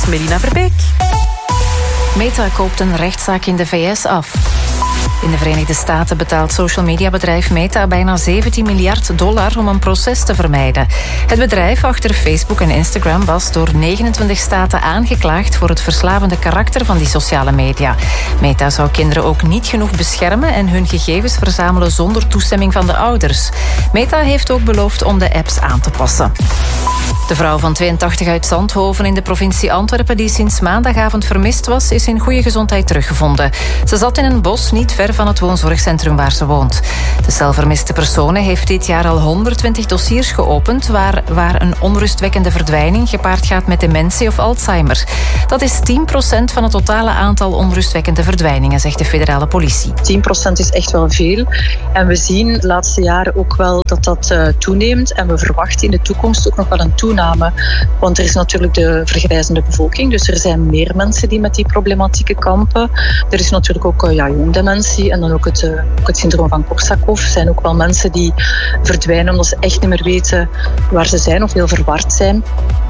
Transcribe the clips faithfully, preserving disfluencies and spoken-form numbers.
Melina Verbeek. Meta koopt een rechtszaak in de V S af. In de Verenigde Staten betaalt social media bedrijf Meta bijna zeventien miljard dollar om een proces te vermijden. Het bedrijf achter Facebook en Instagram was door negenentwintig staten aangeklaagd voor het verslavende karakter van die sociale media. Meta zou kinderen ook niet genoeg beschermen en hun gegevens verzamelen zonder toestemming van de ouders. Meta heeft ook beloofd om de apps aan te passen. De vrouw van tweeëntachtig uit Zandhoven in de provincie Antwerpen, die sinds maandagavond vermist was, is in goede gezondheid teruggevonden. Ze zat in een bos niet ver van het woonzorgcentrum waar ze woont. De cel vermiste personen heeft dit jaar al honderdtwintig dossiers geopend waar, waar een onrustwekkende verdwijning gepaard gaat met dementie of Alzheimer. Dat is tien procent van het totale aantal onrustwekkende verdwijningen, zegt de federale politie. tien procent is echt wel veel. En we zien de laatste jaren ook wel dat dat uh, toeneemt. En we verwachten in de toekomst ook nog wel een toename. Want er is natuurlijk de vergrijzende bevolking. Dus er zijn meer mensen die met die problematieken kampen. Er is natuurlijk ook uh, ja, jongdementie en dan ook het, uh, ook het syndroom van Korsakoff. Er zijn ook wel mensen die verdwijnen omdat ze echt niet meer weten waar ze zijn of heel verward zijn.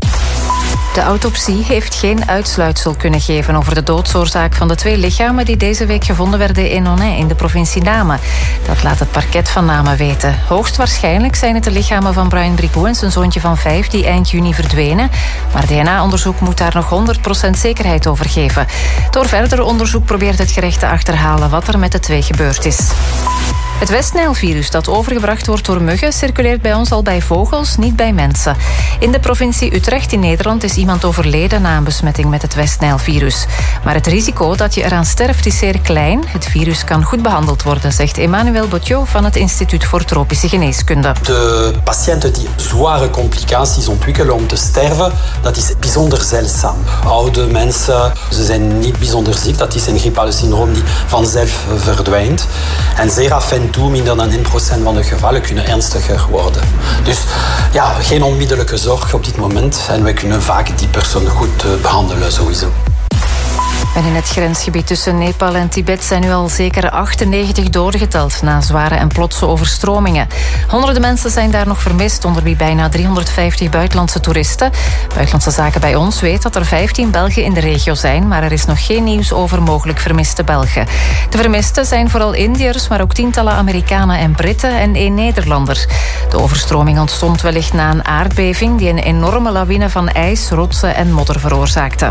De autopsie heeft geen uitsluitsel kunnen geven over de doodsoorzaak van de twee lichamen die deze week gevonden werden in Onnain in de provincie Namen. Dat laat het parket van Namen weten. Hoogstwaarschijnlijk zijn het de lichamen van Brian Brigou en zijn zoontje van vijf die eind juni verdwenen. Maar D N A-onderzoek moet daar nog honderd procent zekerheid over geven. Door verder onderzoek probeert het gerecht te achterhalen wat er met de twee gebeurd is. Het West-Nijl-virus dat overgebracht wordt door muggen circuleert bij ons al bij vogels, niet bij mensen. In de provincie Utrecht in Nederland is iemand overleden na een besmetting met het West-Nijl-virus. Maar het risico dat je eraan sterft is zeer klein. Het virus kan goed behandeld worden, zegt Emmanuel Bottiot van het Instituut voor Tropische Geneeskunde. De patiënten die zware complicaties ontwikkelen om te sterven, dat is bijzonder zeldzaam. Oude mensen, ze zijn niet bijzonder ziek. Dat is een griepale syndroom die vanzelf verdwijnt. En zeer af en toe, minder dan één procent van de gevallen kunnen ernstiger worden. Dus ja, geen onmiddellijke zorg op dit moment. En we kunnen vaak die persoon goed behandelen sowieso. En in het grensgebied tussen Nepal en Tibet zijn nu al zeker achtennegentig doden geteld na zware en plotse overstromingen. Honderden mensen zijn daar nog vermist, onder wie bijna driehonderdvijftig buitenlandse toeristen. Buitenlandse Zaken bij ons weet dat er vijftien Belgen in de regio zijn, maar er is nog geen nieuws over mogelijk vermiste Belgen. De vermisten zijn vooral Indiërs, maar ook tientallen Amerikanen en Britten en één Nederlander. De overstroming ontstond wellicht na een aardbeving die een enorme lawine van ijs, rotsen en modder veroorzaakte.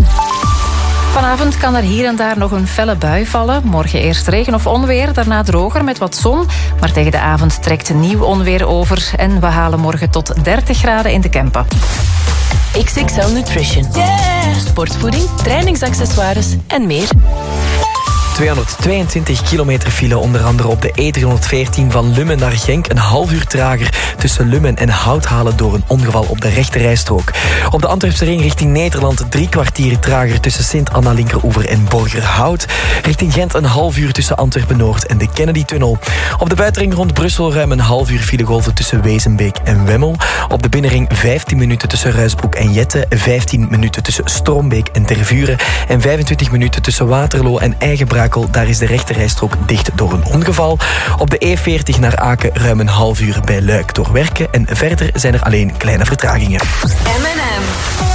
Vanavond kan er hier en daar nog een felle bui vallen. Morgen eerst regen of onweer, daarna droger met wat zon. Maar tegen de avond trekt nieuw onweer over. En we halen morgen tot dertig graden in de Kempen. X X L Nutrition. Yeah. Sportvoeding, trainingsaccessoires en meer. tweehonderdtweeëntwintig kilometer file, onder andere op de E driehonderdveertien van Lummen naar Genk. Een half uur trager tussen Lummen en Houthalen door een ongeval op de rechterrijstrook. Op de Antwerpse ring richting Nederland drie kwartier trager tussen Sint-Anna Linkeroever en Borgerhout. Richting Gent een half uur tussen Antwerpen-Noord en de Kennedy-tunnel. Op de buitenring rond Brussel ruim een half uur filegolven tussen Wezenbeek en Wemmel. Op de binnenring vijftien minuten tussen Ruisbroek en Jette, vijftien minuten tussen Strombeek en Tervuren en vijfentwintig minuten tussen Waterloo en Eigenbraak. Daar is de rechterrijstrook dicht door een ongeval. Op de E veertig naar Aken ruim een half uur bij Luik door werken. En verder zijn er alleen kleine vertragingen. M en M.